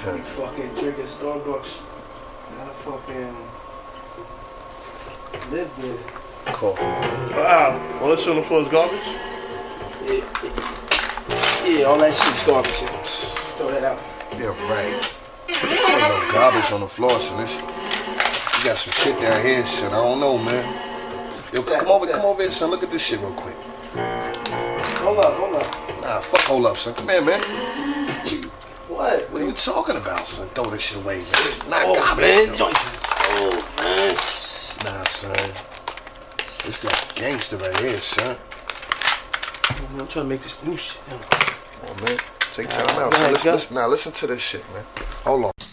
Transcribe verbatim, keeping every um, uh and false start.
fucking drinking Starbucks. And I fucking live there. Coffee, man. Wow. All that shit on the floor is garbage? Yeah, yeah, all that shit's garbage. Throw that out. Yeah, right. Ain't no garbage on the floor, son. This, you got some shit down here, son. I don't know, man. Yo, come over, come over here, son. Look at this shit real quick. Hold up, hold up. Nah, fuck hold up, son. Come here, man. What? What are you talking about, son? Throw this shit away, man. It's not Oh, garbage. man. Joyce is old, man. Nah, son. This that gangster right here, son. I'm trying to make this new shit. Come on, man. Take time Nah, out. go So ahead, listen, go. listen, now listen to this shit, man. Hold on.